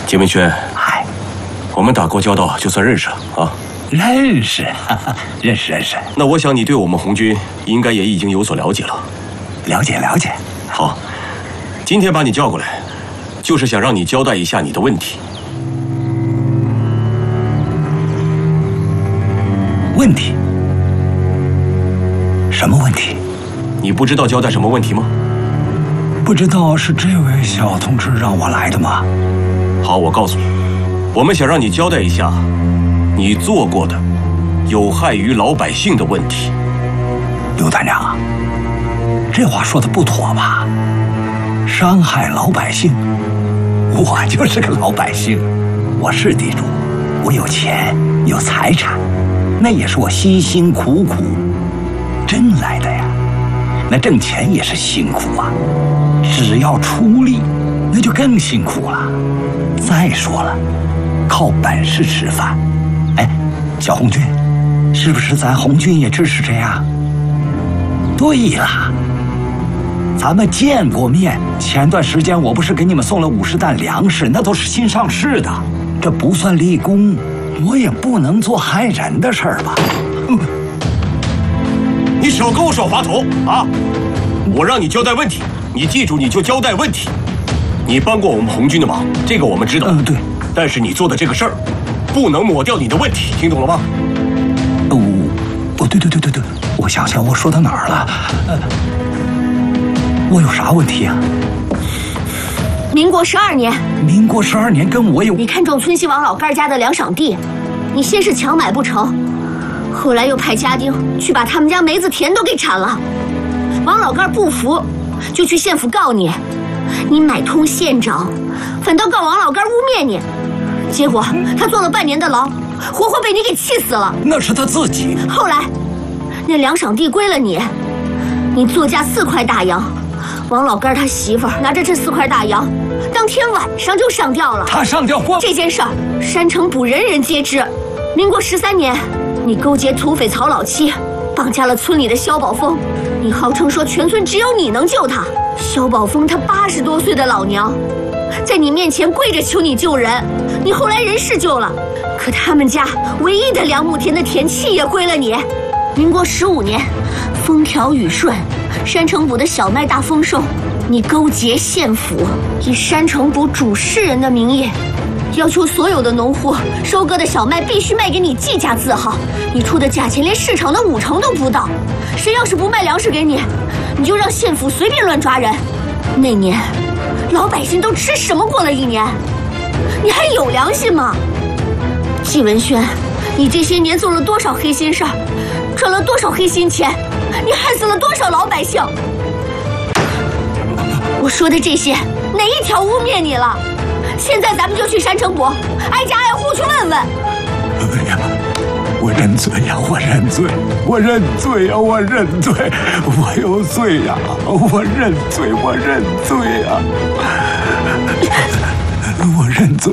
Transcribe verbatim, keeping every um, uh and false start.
金文轩， 哎， 我们打过交道，就算认识了啊。 认识，哈哈，认识认识。 那我想你对我们红军应该也已经有所了解了。 了解了解。 好，今天把你叫过来，就是想让你交代一下你的问题。 问题？什么问题？ 你不知道交代什么问题吗？ 不知道是这位小同志让我来的吗？ 好，我告诉你，我们想让你交代一下你做过的有害于老百姓的问题。 刘团长，这话说的不妥吧？伤害老百姓，我就是个老百姓，我是地主，我有钱有财产，那也是我辛辛苦苦挣来的呀。那挣钱也是辛苦啊，只要出力，那就更辛苦了。再说了，靠本事吃饭，哎，小红军，是不是咱红军也支持这样？对了，咱们见过面，前段时间我不是给你们送了五十担粮食，那都是新上市的，这不算立功，我也不能做害人的事儿吧？嗯你少跟我耍滑头啊！我让你交代问题，你记住，你就交代问题。你帮过我们红军的忙，这个我们知道。 嗯，对。 但是你做的这个事儿，不能抹掉你的问题，听懂了吗？ 哦，哦，对对对对对，我想想，我说到哪儿了？呃，我有啥问题啊？ 民国十二年。 民国十二年跟我有…… 你看中村西王老干家的粮赏地，你先是强买不成。后来又派家丁去把他们家梅子田都给铲了，王老干不服，就去县府告你，你买通县长，反倒告王老干污蔑你，结果他坐了半年的牢，活活被你给气死了。 那是他自己。 后来，那粮赏地归了你，你作价四块大洋，王老干他媳妇儿拿着这四块大洋，当天晚上就上吊了。 他上吊过？ 这件事儿，山城堡人人皆知。民国十三年。你勾结土匪曹老七，绑架了村里的萧宝峰。你号称说全村只有你能救他。萧宝峰他八十多岁的老娘，在你面前跪着求你救人。你后来人是救了，可他们家唯一的两亩田的田契也归了你。民国十五年，风调雨顺，山城堡的小麦大丰收。你勾结县府，以山城堡主事人的名义。要求所有的农户收割的小麦必须卖给你计价字号，你出的价钱连市场的五成都不到。谁要是不卖粮食给你，你就让县府随便乱抓人。那年，老百姓都吃什么过了一年？你还有良心吗？季文轩，你这些年做了多少黑心事儿，赚了多少黑心钱，你害死了多少老百姓？我说的这些，哪一条污蔑你了？现在咱们就去山城堡，挨家挨户去问问。 哎呀，我认罪呀！我认罪！我认罪呀！我认罪！我有罪呀！我认罪！我认罪呀！我认罪！